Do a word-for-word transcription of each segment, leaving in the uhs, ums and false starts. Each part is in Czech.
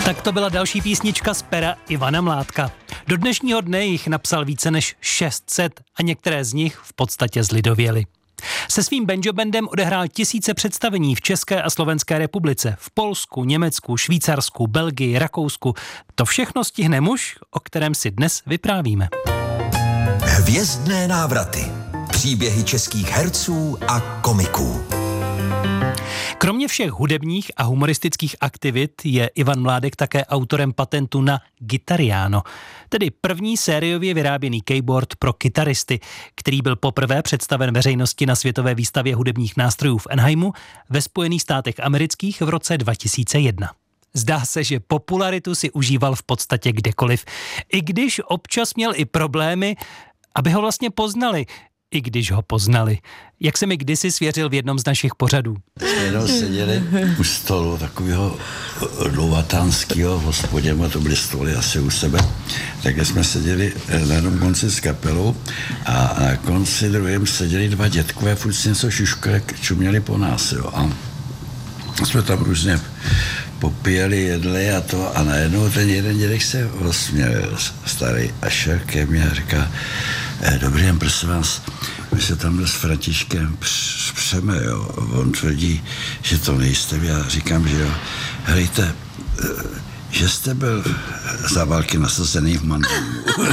Tak to byla další písnička z pera Ivana Mládka. Do dnešního dne jich napsal více než šest set a některé z nich v podstatě zlidověly. Se svým banjo bandem odehrál tisíce představení v České a Slovenské republice, v Polsku, Německu, Švýcarsku, Belgii, Rakousku. To všechno stihne muž, o kterém si dnes vyprávíme. Hvězdné návraty. Příběhy českých herců a komiků. Kromě všech hudebních a humoristických aktivit je Ivan Mládek také autorem patentu na Guitariano, tedy první sériově vyráběný keyboard pro kytaristy, který byl poprvé představen veřejnosti na světové výstavě hudebních nástrojů v Anaheimu ve Spojených státech amerických v roce dva tisíce jedna. Zdá se, že popularitu si užíval v podstatě kdekoliv, i když občas měl i problémy, aby ho vlastně poznali, i když ho poznali. Jak se mi kdysi svěřil v jednom z našich pořadů. Jsme jednou seděli u stolu takového dlouhatánského v hospodě, a to byly stoly asi u sebe, takže jsme seděli na jednom konci s kapelou a na konci druhém seděli dva dětkové, furt si něco šuškali, čuměli po nás, jo, a jsme tam různě popíjeli, jedli a to a najednou ten jeden dědek se rozsměl starý a šel ke mně a říká: Dobrý den, prosím vás, my se tamhle s Františkem přeme, jo. On tvrdí, že to nejste vy. Já říkám, že jo. Helejte, že jste byl za války nasazený v Mandamu.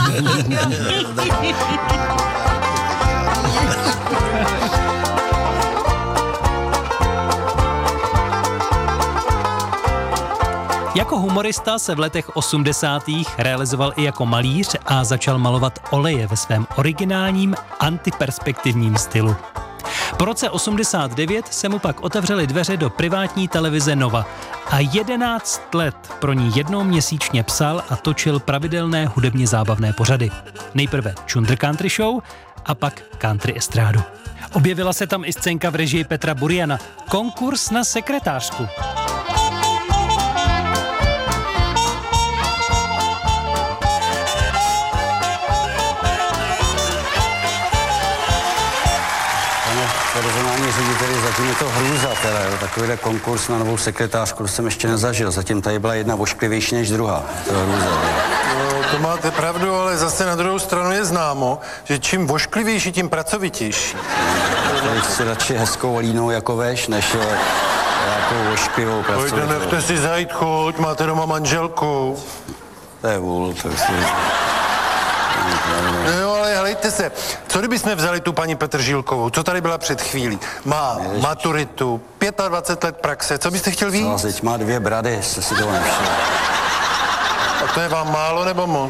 Jako humorista se v letech osmdesátých realizoval i jako malíř a začal malovat oleje ve svém originálním antiperspektivním stylu. Po roce osmdesát devět se mu pak otevřely dveře do privátní televize Nova a jedenáct let pro ní jednou měsíčně psal a točil pravidelné hudebně zábavné pořady. Nejprve Chunder Country Show a pak Country estrádu. Objevila se tam i scénka v režii Petra Buriana, konkurs na sekretářku. Personální řediteli, zatím je to hrůza teda, jo. Takovýhle konkurs na novou sekretářku jsem ještě nezažil. Zatím tady byla jedna ošklivější než druhá. To je hrůza. No, to máte pravdu, ale zase na druhou stranu je známo, že čím ošklivější, tím pracovitější. Tady chci radši hezkou línou jako veš, než nějakou ošklivou pracovitou. Pojďte, nechte si zajít chuť, máte doma manželku. To je vůl, to je si... No jo, ale helejte se, co kdyby jsme vzali tu paní Petržílkovou, co tady byla před chvílí? Má Ježiš. maturitu, dvacet pět let praxe, co byste chtěl víc? No, teď má dvě brady, jste si toho nevšel. A to je vám málo nebo moc?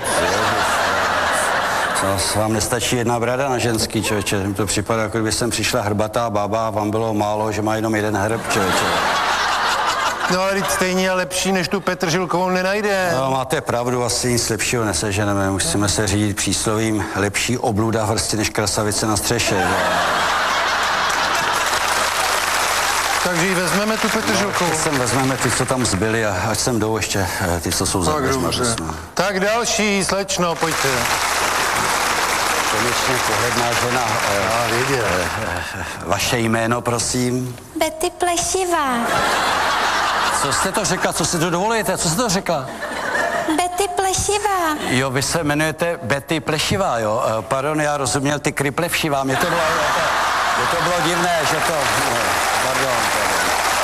Co, vám nestačí jedna brada na ženský, člověče, mi to připadá, jako kdyby sem přišla hrbatá bába a vám bylo málo, že má jenom jeden hrb, člověče. No ale stejně lepší, než tu Petržílkovou nenajde. No, máte pravdu, asi nic lepšího neseženeme. Musíme se řídit příslovím: lepší obluda v hrsti než krasavice na střeše. Že? Takže ji vezmeme tu Petržílkovou. No, sem vezmeme ty, co tam zbyli, a ať sem jdou ještě ty, co jsou za dveřma. Tak další, slečno, pojďte. Konečně pohledná žena. Já věděl. Vaše jméno, prosím. Betty Plešivá. Co jste to řekla? Co si to dovolujete? Co jste to řekla? Betty Plešivá. Jo, vy se jmenujete Betty Plešivá, jo? Pardon, já rozuměl ty Kryplevšivá. Mě to bylo, to, to bylo divné, že to... No, pardon, pardon.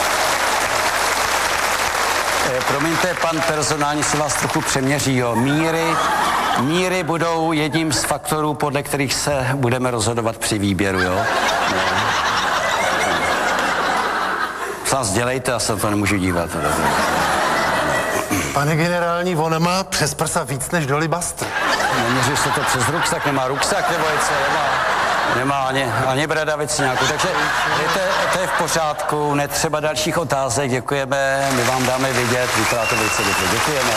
Eh, promiňte, pan personální si vás trochu přeměří, jo? Míry, míry budou jedním z faktorů, podle kterých se budeme rozhodovat při výběru, jo? No. Vás dělejte, já se to nemůžu dívat. Pane generální, ona má přes prsa víc než dolibastr. Neměří se to přes ruksak, nemá ruksak, nebo je co, nemá, nemá ani, ani bradavici nějakou. Takže to, to je v pořádku, netřeba dalších otázek, děkujeme, my vám dáme vidět, vypadá to velice dobře, děkujeme.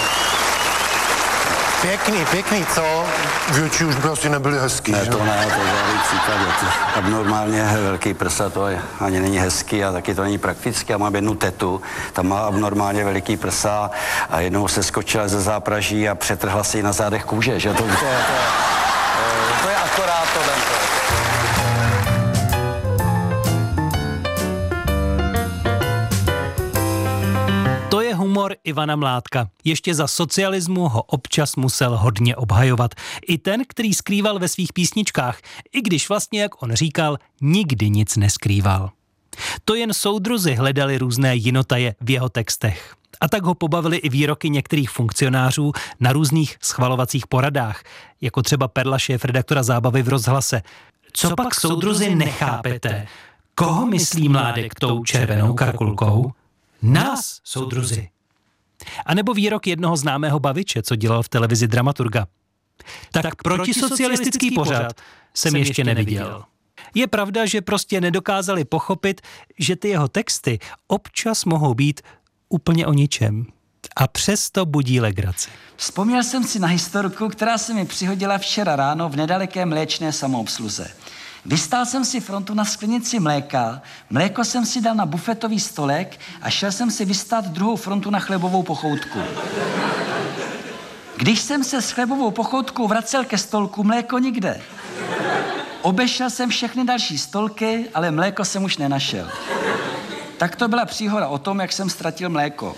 Pěkný, pěkný, co? Větší už by asi nebyly hezký. Ne, to ne, to je žádný příklad. Abnormálně velký prsa, to ani není hezký a taky to není praktický. Já mám jednu tetu, tam má abnormálně veliký prsa a jednou se skočila ze zápraží a přetrhla si ji na zádech kůže, že to, to, to, to, to je akorát to. To je humor Humor Ivana Mládka. Ještě za socialismu ho občas musel hodně obhajovat. I ten, který skrýval ve svých písničkách, i když vlastně, jak on říkal, nikdy nic neskrýval. To jen soudruzi hledali různé jinotaje v jeho textech. A tak ho pobavili i výroky některých funkcionářů na různých schvalovacích poradách, jako třeba Perla, šéfredaktora Zábavy v Rozhlase. Co pak, soudruzi, nechápete? Koho myslí Mládek tou červenou karkulkou? Nás, soudruzi. A nebo výrok jednoho známého baviče, co dělal v televizi dramaturga. Tak, tak protisocialistický pořad jsem ještě neviděl. Je pravda, že prostě nedokázali pochopit, že ty jeho texty občas mohou být úplně o ničem. A přesto budí legraci. Vzpomněl jsem si na historku, která se mi přihodila včera ráno v nedaleké mléčné samoobsluze. Vystál jsem si frontu na sklenici mléka, mléko jsem si dal na bufetový stolek a šel jsem si vystát druhou frontu na chlebovou pochoutku. Když jsem se s chlebovou pochoutkou vracel ke stolku, mléko nikde. Obešel jsem všechny další stolky, ale mléko jsem už nenašel. Tak to byla příhoda o tom, jak jsem ztratil mléko.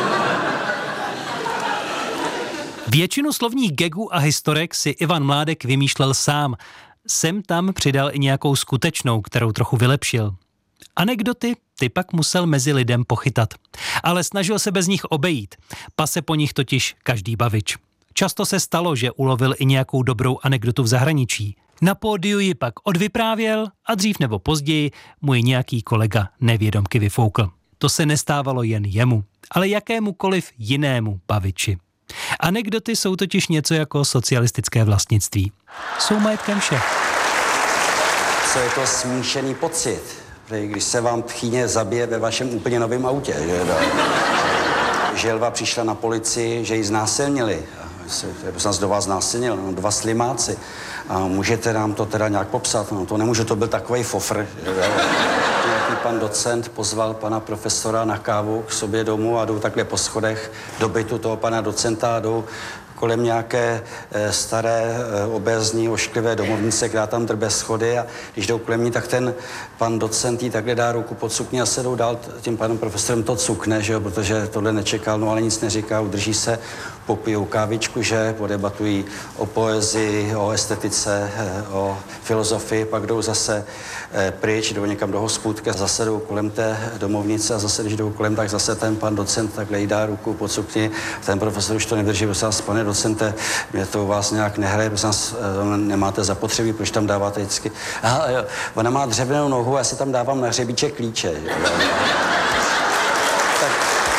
Většinu slovních gagů a historek si Ivan Mládek vymýšlel sám. Sem tam přidal i nějakou skutečnou, kterou trochu vylepšil. Anekdoty ty pak musel mezi lidem pochytat. Ale snažil se bez nich obejít. Pase po nich totiž každý bavič. Často se stalo, že ulovil i nějakou dobrou anekdotu v zahraničí. Na pódiu ji pak odvyprávěl a dřív nebo později mu ji nějaký kolega nevědomky vyfoukl. To se nestávalo jen jemu, ale jakémukoliv jinému baviči. Anekdoty jsou totiž něco jako socialistické vlastnictví. Jsou majetkem všech. Co je to smíšený pocit, když se vám tchýně zabije ve vašem úplně novém autě. Že Želva přišla na policii, že ji znásilnili. Poslanec do vás znásilnil, no, dva slimáci. A můžete nám to teda nějak popsat? No, to nemůže, to byl takovej fofr. Nějaký pan docent pozval pana profesora na kávu k sobě domů a jdou takhle po schodech do bytu toho pana docenta a jdou kolem nějaké e, staré, e, obézní, ošklivé domovnice, která tam drbe schody a když jdou kolem ní, tak ten pan docent jí takhle dá ruku pod sukni a se jdou dál, tím panem profesorem to cukne, že jo, protože tohle nečekal, no ale nic neříká, udrží se, popijou kávičku, že, podebatují o poezii, o estetice, e, o filozofii, pak jdou zase e, pryč, jdou někam do hospůdky, zase jdou kolem té domovnice a zase, když jdou kolem, tak zase ten pan docent takhle jí dá ruku pod sukni, ten profesor už to nevydrží, pane docente, mě to u vás nějak nehraje, protože nemáte zapotřebí, proč tam dáváte vždycky. Aha, jo, ona má dřevěnou nohu, já si tam dávám na hřebíček klíče. Jo. Tak,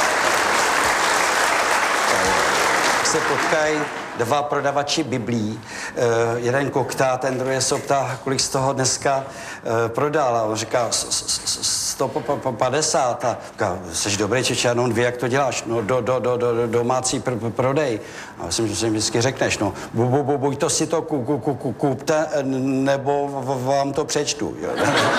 tak se potkají dva prodavači biblí, uh, jeden koktá, ten druhý se ptá, kolik z toho dneska uh, prodal. A on říká sto padesát. A říká, jsi dobrý Čeče, jenom dvě, jak to děláš? No do, do, do, do, do domácí pr- pr- prodej. A myslím, že si vždycky řekneš, no bu, bu, bu, buď to si to ku, ku, ku, kupte, nebo vám to přečtu. Jo.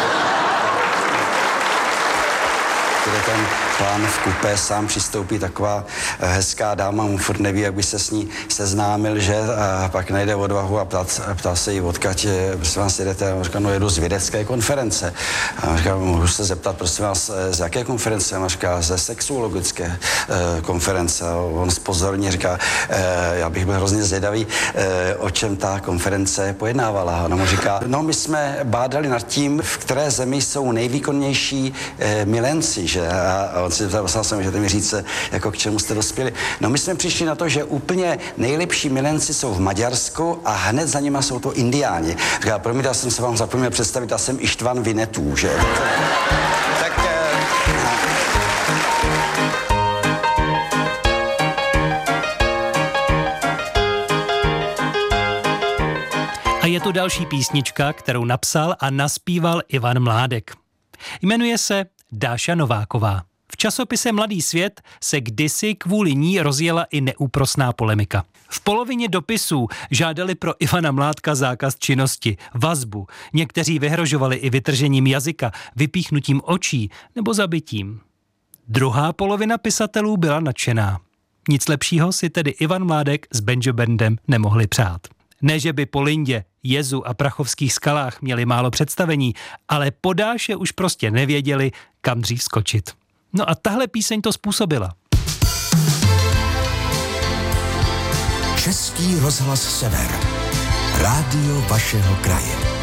Kde ten pán v kupé sám přistoupí taková hezká dáma, mu furt neví, jak by se s ní seznámil, že? A pak najde odvahu a ptá, ptá se jí, odkud, prosím vás, jedete? A on říká, no jedu z vědecké konference. A on říká, můžu se zeptat, prosím vás, z jaké konference? A on říká, ze sexuologické eh, konference. A on zpozorně říká, eh, já bych byl hrozně zvědavý, eh, o čem ta konference pojednávala. A ona mu říká, no my jsme bádali nad tím, v které zemi jsou nejvýkonnější eh, milenci, že? A on si ptal se, můžete mi říct, jako k čemu jste dospěli. No my jsme přišli na to, že úplně nejlepší milenci jsou v Maďarsku a hned za nima jsou to indiáni. Říká, promiň, já jsem se vám zapomněl představit, já jsem Ištvan Vinetů, že? Tak... A je tu další písnička, kterou napsal a naspíval Ivan Mládek. Jmenuje se Dáša Nováková. V časopise Mladý svět se kdysi kvůli ní rozjela i neúprosná polemika. V polovině dopisů žádali pro Ivana Mládka zákaz činnosti, vazbu. Někteří vyhrožovali i vytržením jazyka, vypíchnutím očí nebo zabitím. Druhá polovina pisatelů byla nadšená. Nic lepšího si tedy Ivan Mládek s Benjo Bandem nemohli přát. Ne, že by po Lindě, Jezu a Prachovských skalách měli málo představení, ale po Dáše už prostě nevěděli, kam dřív skočit. No a tahle píseň to způsobila. Český rozhlas Sever. Rádio vašeho kraje.